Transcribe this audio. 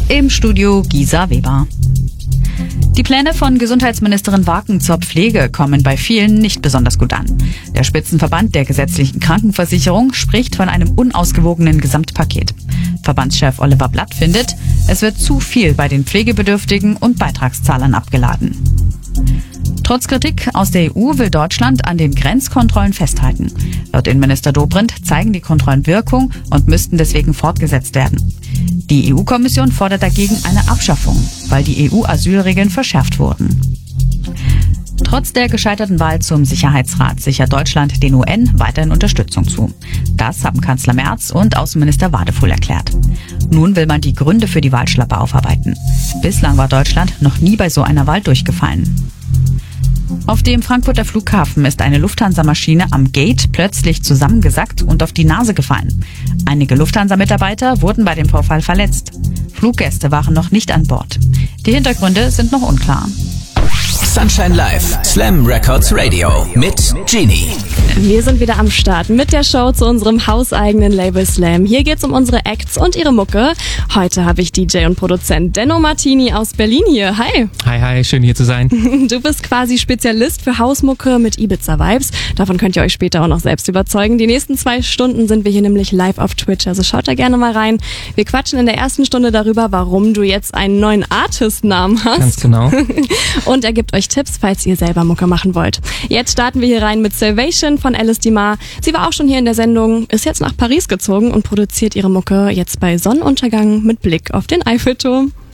Im Studio Gisa Weber. Die Pläne von Gesundheitsministerin Waken zur Pflege kommen bei vielen nicht besonders gut an. Der Spitzenverband der gesetzlichen Krankenversicherung spricht von einem unausgewogenen Gesamtpaket. Verbandschef Oliver Blatt findet, es wird zu viel bei den Pflegebedürftigen und Beitragszahlern abgeladen. Trotz Kritik aus der EU will Deutschland an den Grenzkontrollen festhalten. Laut Innenminister Dobrindt zeigen die Kontrollen Wirkung und müssten deswegen fortgesetzt werden. Die EU-Kommission fordert dagegen eine Abschaffung, weil die EU-Asylregeln verschärft wurden. Trotz der gescheiterten Wahl zum Sicherheitsrat sichert Deutschland den UN weiterhin Unterstützung zu. Das haben Kanzler Merz und Außenminister Wadefuhl erklärt. Nun will man die Gründe für die Wahlschlappe aufarbeiten. Bislang war Deutschland noch nie bei so einer Wahl durchgefallen. Auf dem Frankfurter Flughafen ist eine Lufthansa-Maschine am Gate plötzlich zusammengesackt und auf die Nase gefallen. Einige Lufthansa-Mitarbeiter wurden bei dem Vorfall verletzt. Fluggäste waren noch nicht an Bord. Die Hintergründe sind noch unklar. Sunshine Live, Slam Records Radio mit Genie. Wir sind wieder am Start mit der Show zu unserem hauseigenen Label Slam. Hier geht's um unsere Acts und ihre Mucke. Heute habe ich DJ und Produzent Denno Martini aus Berlin hier. Hi. Hi, schön hier zu sein. Du bist quasi Spezialist für Hausmucke mit Ibiza-Vibes. Davon könnt ihr euch später auch noch selbst überzeugen. Die nächsten 2 Stunden sind wir hier nämlich live auf Twitch, also schaut da gerne mal rein. Wir quatschen in der ersten Stunde darüber, warum du jetzt einen neuen Artist-Namen hast. Ganz genau. Und er gibt euch Tipps, falls ihr selber Mucke machen wollt. Jetzt starten wir hier rein mit Salvation von Alice Dimar. Sie war auch schon hier in der Sendung, ist jetzt nach Paris gezogen und produziert ihre Mucke jetzt bei Sonnenuntergang mit Blick auf den Eiffelturm.